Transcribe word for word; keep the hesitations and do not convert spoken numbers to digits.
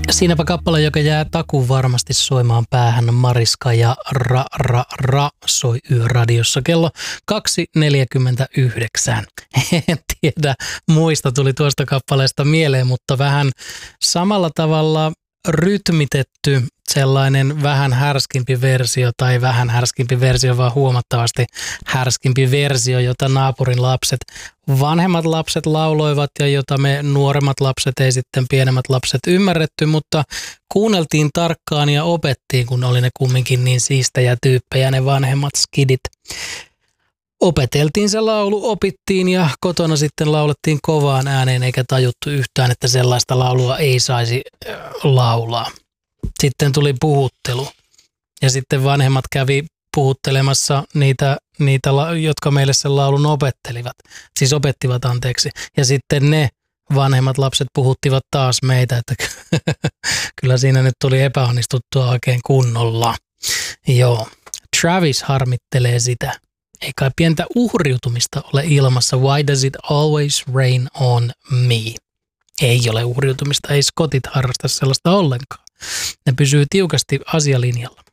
Siinäpä kappale, joka jää takuun varmasti soimaan päähän. Mariska ja Ra Ra Ra soi Yöradiossa kello kaksi neljäkymmentäyhdeksän. En tiedä, muista tuli tuosta kappaleesta mieleen, mutta vähän samalla tavalla rytmitetty sellainen vähän härskimpi versio tai vähän härskimpi versio, vaan huomattavasti härskimpi versio, jota naapurin lapset, vanhemmat lapset lauloivat ja jota me nuoremmat lapset, ei sitten pienemmät lapset ymmärretty, mutta kuunneltiin tarkkaan ja opettiin, kun oli ne kumminkin niin siistejä tyyppejä ne vanhemmat skidit. Opeteltiin se laulu, opittiin ja kotona sitten laulettiin kovaan ääneen eikä tajuttu yhtään, että sellaista laulua ei saisi äh, laulaa. Sitten tuli puhuttelu ja sitten vanhemmat kävi puhuttelemassa niitä, niitä, jotka meille sen laulun opettelivat, siis opettivat anteeksi. Ja sitten ne vanhemmat lapset puhuttivat taas meitä, että kyllä siinä nyt tuli epäonnistuttua oikein kunnolla. Joo, Travis harmittelee sitä. Ei kai pientä uhriutumista ole ilmassa. Why does it always rain on me? Ei ole uhriutumista, ei skotit harrasta sellaista ollenkaan. Ne pysyy tiukasti asialinjalla.